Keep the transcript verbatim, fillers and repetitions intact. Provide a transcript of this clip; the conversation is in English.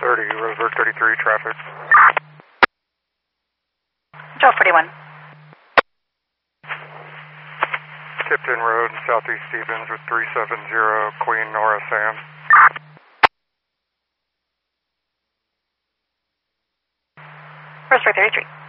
thirty, Roseburg thirty-three, traffic. twelve forty-one. Tipton Road, Southeast Stevens with three seven zero, Queen Nora Sam. Roseburg thirty-three.